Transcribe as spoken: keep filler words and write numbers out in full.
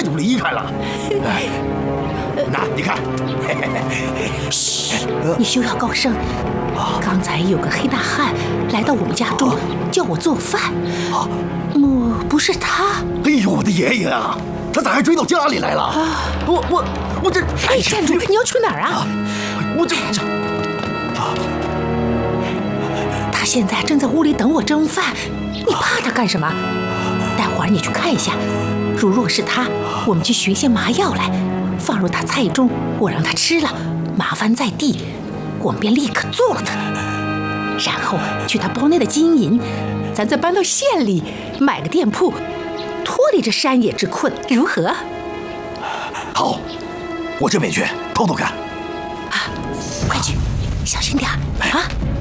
度离开了。那你看， 嘘，你休要高声。刚才有个黑大汉来到我们家中，叫我做饭。莫不是他？ 哎呦，我的爷爷啊！他咋还追到家里来了？我我我这…… 哎，站住！你要去哪儿啊？ 我这这…… 他现在正在屋里等我蒸饭，你怕他干什么？待会儿你去看一下，如若是他，我们去寻些麻药来，放入他菜中，我让他吃了，麻烦在地，我们便立刻做了他。然后取他包内的金银，咱再搬到县里买个店铺，脱离这山野之困，如何？ 好，我这便去偷偷看。 啊，快去，小心点啊！